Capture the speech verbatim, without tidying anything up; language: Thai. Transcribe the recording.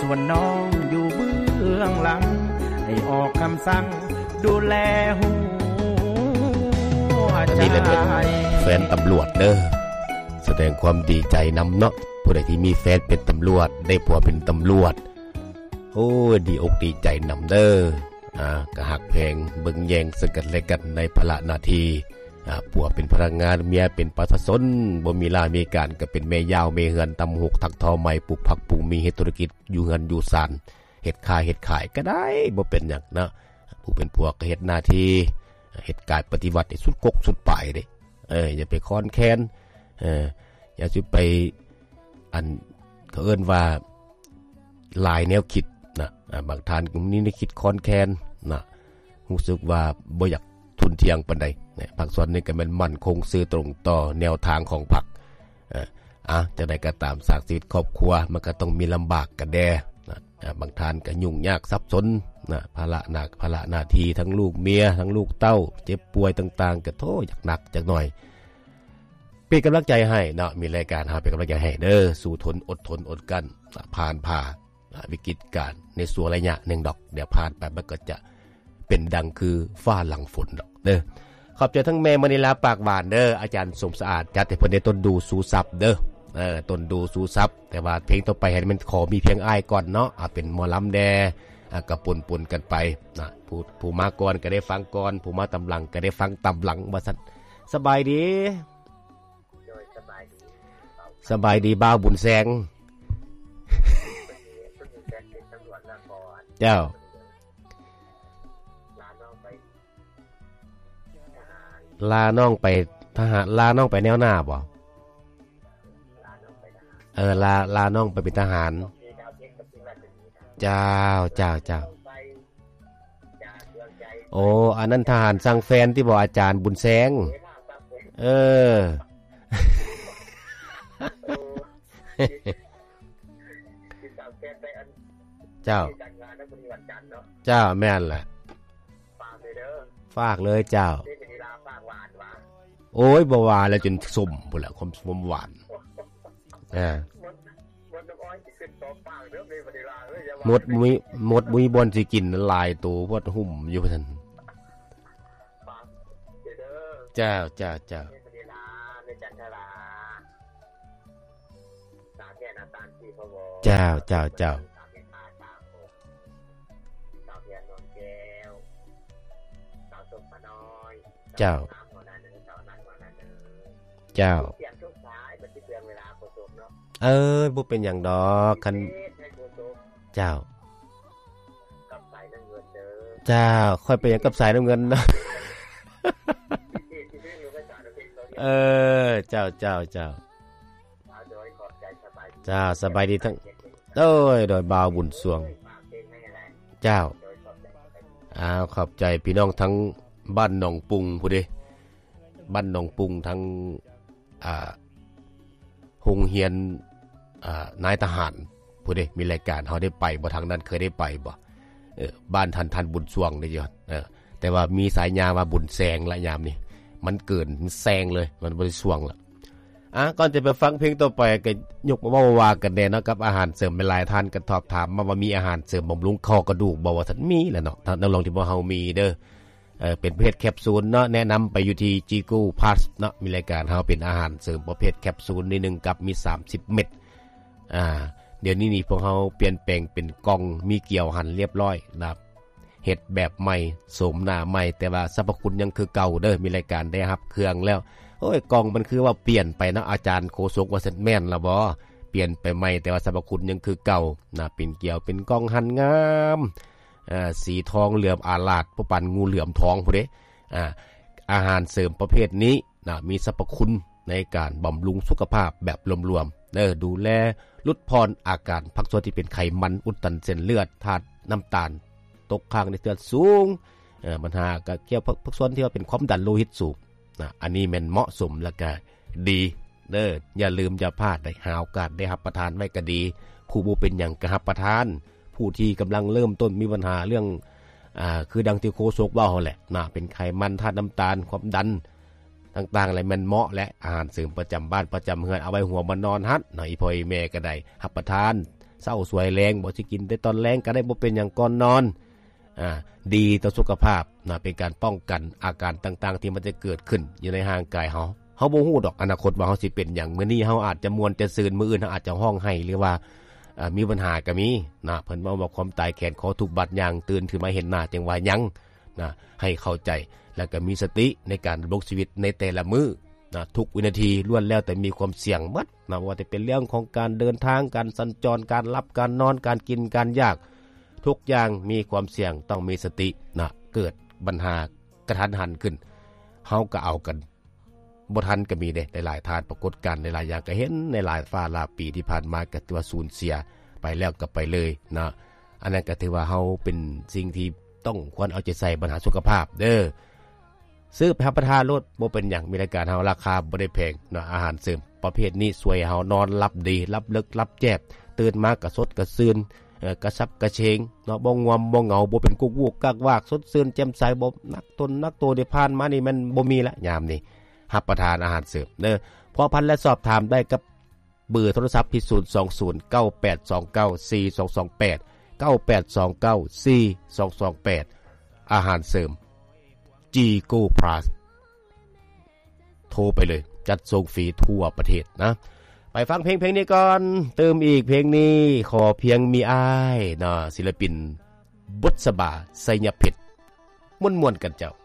ส่วนน้องอยู่เบื้องหลังให้ออกคำสั่งดูแลหัวใจแฟนตำรวจเด้อแสดงความดีใจนำเนาะผู้ใดที่มีแฟนเป็นตำรวจได้ผัวเป็นตำรวจโอ้ดีอกดีใจนำเด้ออ่ากะหักแพงเบิ่งแยงซึ่งกันและกันในภาระหน้าที่อ่าผัวเป็นพนักงานเมียเป็นประชาชนบ่มีลามีการก็เป็นแม่ยาวแม่เฮือนตำหกทักทอใหม่ปลูกผักปลูกมีเฮ็ดธุรกิจอยู่เฮือนอยู่ศาลเฮ็ดค้าเฮ็ดขายก็ได้บ่เป็นหยังนะผู้เป็นผัวก็เฮ็ดหน้าที่เฮ็ดกายปฏิวัติสุดกกสุดปลายเด้เอออย่าไปค้อนแค้นเอออย่าสิไปอันเขาเอิ้นว่าหลายแนวคิดนะบางท่านก็มีแนวคิดค้อนแค้นนะรู้สึกว่าบ่อยากทุนเทียงปานใดเนี่ยพรรคส่วนนี้ก็แม่นมั่นคงซื่อตรงต่อแนวทางของพรรคเอ่ออ่ะจังได๋ก็ตามสร้างชีวิตครอบครัวมันก็ต้องมีลำบากกันแดนะบางท่านก็ยุ่งยากซับซ้อนนะภาระหนักภาระหน้าที่ทั้งลูกเมียทั้งลูกเต้าเจ็บป่วยต่างๆก็โธ่อยากหนักจักหน่อยเป็นกำลังใจให้เนาะมีรายการหาเป็นกำลังใจให้เด้อสู้ทนอดทนอดกั้นผ่านผ่าวิกฤตการในส่วนระยะหนึ่งดอกเดี๋ยวผ่านไปมันก็จะเป็นดังคือฟ้าหลังฝนดอกเด้อขอบใจทั้งแม่มณีลาปากหวานเด้ออาจารย์สมสะอาดจัดให้เพิ่นได้ต้นดูสู่ซับเด้อเออต้นดูสู่ซับแต่ว่าเพลงต่อไปให้มันขอมีเพียงอ้ายก่อนเนาะอ่ะเป็นหมอลำแดอ่ะก็ปนๆกันไปนะผู้ผู้มาก่อนก็ได้ฟังก่อนผู้มาตำหลังก็ได้ฟังตำหลังว่าซั่นสบายดีสบายดีสบายดีบ่าวบุญแสงเจ้าลาน้องไปทหารลาน้องไปแนวหน้าบ่เออลาลาน้องไปเป็นทหารเจ้าเจ้าเจ้าโอ้อันนั้นทหารสั่งแฟนที่บอกอาจารย์บุญแสงเออเจ้าเจ้าแม่นแหละฝากเลยเจ้าโอ้ยบ่หวานแล้วจนสุ่มพุ่นล่ะความความหวานอ่าหมดมุ้ยหมดมุ้ยบ่อนสิกินลายตัวพวดหุ่มอยู่ซั่นเจ้าเจ้าเจ้าเจ้าเจ้าเจ้าเจ้าเจ้าเออบ่เป็นหยังดอกคันเจ้าเจ้าค่อยไปหยังกับสายน้ำเงินนะเออเจ้าเจ้าเจ้าเจ้าสบายดีทั้งโอ้ยโดยบ่าวบุญสวงเจ้าอ้าวขอบใจพี่น้องทั้งบ้านหนองปุงผู้ใดบ้านหนองปุงทั้งอ่าโรงเรียนอ่านายทหารผู้ใดมีรายการเฮาได้ไปบ่ทางนั้นเคยได้ไปบ่เออบ้านท่านท่านบุญสวงนี่จ้ะเออแต่ว่ามีสายญาว่าบุญแซงละยามนี่มันเกินมันแซงเลยมันบ่ได้สวงละอ่ะก่อนจะไปฟังเพลงต่อไปก็ยกมาว่าว่ากันแน่เนาะกับอาหารเสริมหลายท่านก็สอบถามมาว่ามีอาหารเสริมบำรุงคอกระดูกบ่ว่าท่านมีแหละเนาะท่านลองที่บ่เฮามีเด้อเออเป็นประเภทแคปซูลเนาะแนะนำไปอยู่ที่ Jigu Plus เนาะมีรายการเฮาเป็นอาหารเสริมประเภทแคปซูลนี่หนึ่งกับมีสามสิบเม็ดอ่าเดี๋ยวนี้นี่พวกเฮาเปลี่ยนแปลงเป็นกล่องมีเกี่ยวหั่นเรียบร้อยนะครับเฮ็ดแบบใหม่โสมหน้าใหม่แต่ว่าสรรพคุณยังคือเก่าเด้อมีรายการได้รับเครื่องแล้วโอ้ยกล่องมันคือว่าเปลี่ยนไปนะอาจารย์โคศกว่าซั่นแม่นล่ะบ่เปลี่ยนไปใหม่แต่ว่าสรรพคุณยังคือเก่านะเป็นเกี่ยวเป็นกล่องหั่นงามอ่าสีทองเหลือมอาลาดผู้ปันงูเหลือมทองผู้เด้อ่าอาหารเสริมประเภทนี้นะมีสรรพคุณในการบำรุงสุขภาพแบบรวมๆเด้อดูแลลดพรอาการพักส่วนที่เป็นไขมันอุดตันเส้นเลือดธาตุน้ำตาลตกค้างในเลือดสูงเอ่อปัญหาก็เกี่ยวพักส่วนที่ว่าเป็นความดันโลหิตสูงนะอันนี้แม่นเหมาะสมแล้วก็ดีเด้ออย่าลืมอย่าพลาดได้หาโอกาสได้รับประทานไว้ก็ดีผู้บ่เป็นหยังก็รับประทานผู้ที่กำลังเริ่มต้นมีปัญหาเรื่องอ่าคือดังที่โคศกว่าแหละนะเป็นไขมันธาตุน้ำตาลความดันต่างๆอะไรมันเหมาะและอาหารเสริมประจำบ้านประจำเฮือนเอาไว้หัวมันนอนฮัดหน่อยพ่อแม่ก็ได้รับประทานเช้าสวยแรงบ่สิกินแต่ตอนแรงก็ได้บ่เป็นหยังก่อนนอนอ่าดีต่อสุขภาพนะเป็นการป้องกันอาการต่างๆที่มันจะเกิดขึ้นอยู่ในร่างกายเฮาเฮาบ่ฮู้ดอกอนาคตว่าเฮาสิเป็นหยังมื้อนี้เฮาอาจจะม่วนจะซื่นมื้ออื่นเฮาอาจจะร้องไห้หรือว่าอ่ามีปัญหาก็มีนะเพิ่นเว้าว่าความตายแขนคอทุกบัดอย่างตื่นขึ้นมาเห็นหน้าจังว่ายังนะให้เข้าใจแล้วก็มีสติในการดำรงชีวิตในแต่ละมื้อนะทุกวินาทีล้วนแล้วแต่มีความเสี่ยงหมดนะว่าจะเป็นเรื่องของการเดินทางการสัญจรการรับการนอนการกินการยากทุกอย่างมีความเสี่ยงต้องมีสตินะเกิดปัญหากระทันหันขึ้นเฮาก็เอากันบ่ทันก็มีเด้หลายๆทานปรากฏการณ์หลายๆอย่างก็เห็นในหลายฟ้าหลายปีที่ผ่านมาก็ถือว่าสูญเสียไปแล้วก็ไปเลยนะอันนั้นก็ถือว่าเฮาเป็นสิ่งที่ต้องควรเอาใจใส่ปัญหาสุขภาพเด้อซื้อไปรับประทานรถบ่เป็นหยังมีรายการเฮาราคาบ่ได้แพงนะอาหารเสริมประเภทนี้ช่วยเฮานอนหลับดีหลับลึกหลับแจ๊บตื่นมากระสดกระซืนกระซับกระเชงเนาะบ่งวมบ่เหงาบ่เป็นกุกวูกกักวากสดชื่นแจ่มใสบ่นักตนนักโตได้ผ่านมานี่มันบ่มีละยามนี้รับประทานอาหารเสริมเด้อพอพันและสอบถามได้กับเบอร์โทรศัพท์ที่ศูนย์ สอง ศูนย์ เก้า แปด สอง เก้า สี่ สอง สอง แปด เก้า แปด สอง เก้า สี่ สอง สอง แปดอาหารเสริม G-Go Plus โทรไปเลยจัดส่งฟรีทั่วประเทศนะไปฟังเพลงเพลงนี้ก่อนเติมอีกเพลงนี้ขอเพียงมีอ้ายนะศิลปินบุษบาไสยเพชรม่วนๆกันเจ้า